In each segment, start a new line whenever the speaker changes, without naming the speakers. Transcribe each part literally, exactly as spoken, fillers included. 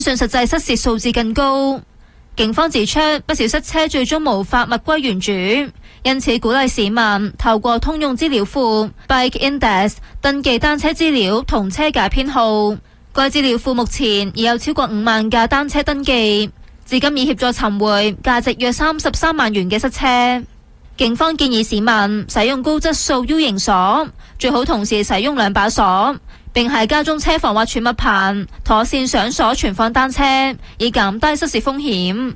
信實際失竊數字更高。警方指出，不少失車最終無法物歸原主，因此鼓勵市民透過通用資料庫 Bike Index 登記單車資料同車架編號。該資料庫目前已有超過五萬架單車登記，至今已協助尋回價值約三十三萬元嘅失車。警方建議市民使用高質素 U 型鎖，最好同時使用兩把鎖，並喺家中車房或儲物棚妥善上鎖存放單車，以減低失竊風險。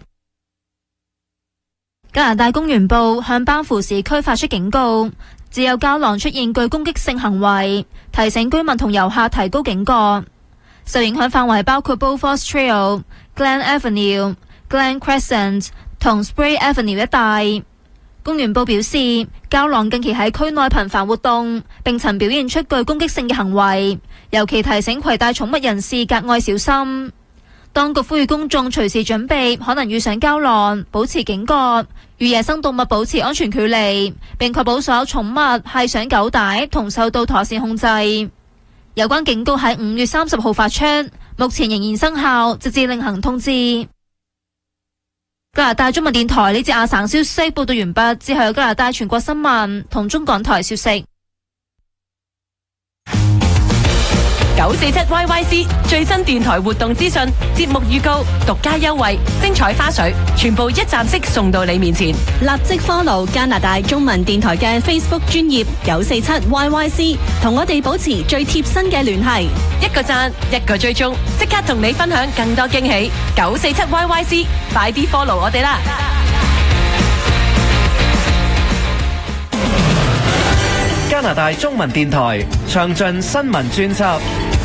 加拿大公園部向班夫市區發出警告，只有膠囊出現具攻擊性行為，提醒居民同遊客提高警覺。受影響範圍包括 Beaufort Trail、Glen Avenue、Glen Crescent 同 Spray Avenue 一帶。公園部表示，膠囊近期喺區內頻繁活動，並曾表現出具攻擊性嘅行為，尤其提醒攜帶寵物人士格外小心。當局呼籲公眾隨時準備可能遇上膠囊，保持警覺，與野生動物保持安全距離，並確保所有寵物繫上狗帶同受到妥善控制。有關警告喺五月三十號發出，目前仍然生效，直至另行通知。加拿大中文電台呢節亞省消息報道完畢，之後有加拿大全國新聞同中港台消息。
九四七 Y Y C 最新電台活動資訊、節目預告、獨家優惠、精彩花絮，全部一站式送到你面前。
立即 follow 加拿大中文電台嘅 Facebook 專頁九四七 Y Y C， 同我哋保持最貼身嘅聯繫。
一個讚，一個追蹤，即刻同你分享更多驚喜。九四七 Y Y C， 快啲 follow 我哋啦！
加拿大中文電台詳盡新聞專輯。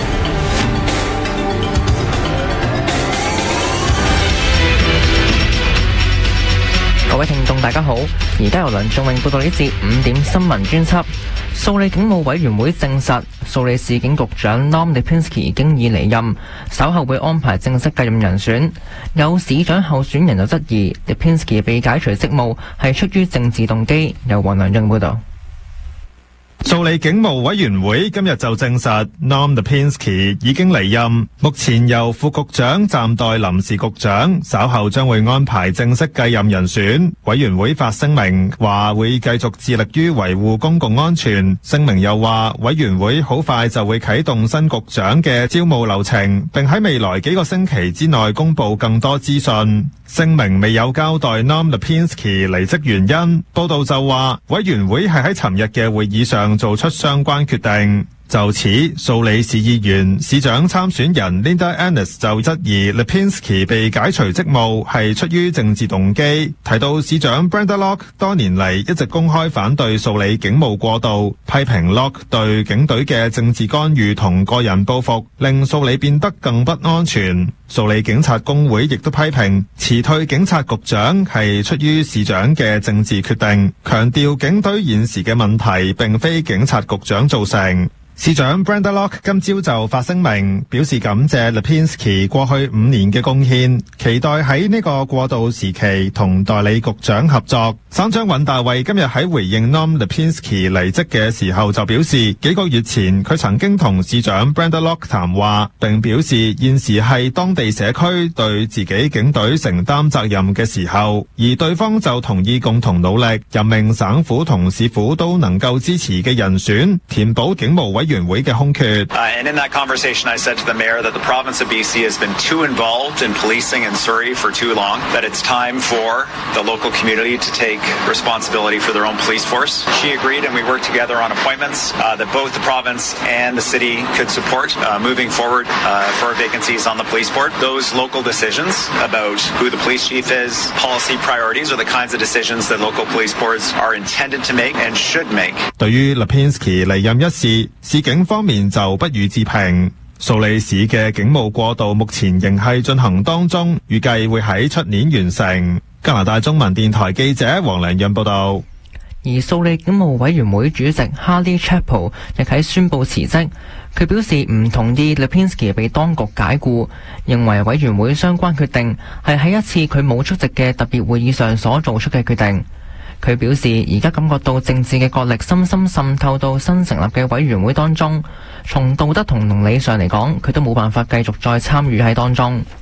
各位聽眾大家好，而家由梁仲永報道呢節五點新聞專輯。素里警務委員會證實，素里市警局長 Norm Lipinski 經已離任，稍後會安排正式繼任人選。有市長候選人就質疑 Lipinski 被解除職務係出於政治動機。由黃良潤報道。
素里警務委員會今日就證實 Norm Lipinski 已經離任，目前由副局長暫代臨時局長，稍後將會安排正式繼任人選。委員會發聲明話會繼續致力於維護公共安全。聲明又話委員會好快就會啟動新局長嘅招募流程，並喺未來幾個星期之內公布更多資訊。聲明未有交代 Norm Lipinski 離職原因，報道就話委員會係喺尋日嘅會議上做出相關決定。就此，素里市議員、市長參選人 Linda Ennis 就質疑 Lipinski 被解除職務係出於政治動機，提到市長 Brenda Locke 多年嚟一直公開反對素里警務過度，批評 Locke 對警隊嘅政治干預同個人報復，令素里變得更不安全。素里警察工會亦都批評辭退警察局長係出於市長嘅政治決定，強調警隊現時嘅問題並非警察局長造成。市長 Brenda Locke 今朝就發聲明，表示感謝 Lipinski 過去五年嘅貢獻，期待喺呢個過渡時期同代理局長合作。省長尹大衛今日喺回應 Norm Lipinski 離職嘅時候就表示，幾個月前佢曾經同市長 Brenda Locke 談話，並表示現時係當地社區對自己警隊承擔責任嘅時候，而對方就同意共同努力，任命省府同市府都能夠支持嘅人選，填補警務委員會嘅空缺。
Uh, and in that conversation, I said to the mayor that the province of B C has been too involved in policing in Surrey for too long, that it's time for the local community to take responsibility for their own police force. She agreed, and we worked together on appointments uh, that both the province and the city could support uh, moving forward uh, for vacancies on the police board. Those local decisions about who the police chief is, policy priorities, are the kinds of decisions that local police boards are intended to make and should make.
對於 Lipinski 離任一事，市警方面就不予置評。素里市嘅警務過渡目前仍係進行當中，預計會喺出年完成。加拿大中文電台記者黃良潤報道。
而素里警務委員會主席 Harley Chapel 亦喺宣布辭職。佢表示唔同意 Lipinski 被當局解僱，認為委員會相關決定係喺一次佢冇出席嘅特別會議上所做出嘅決定。佢表示而家感覺到政治嘅角力深深滲透到新成立嘅委員會當中，從道德同倫理上嚟講，佢都冇辦法繼續再參與喺當中。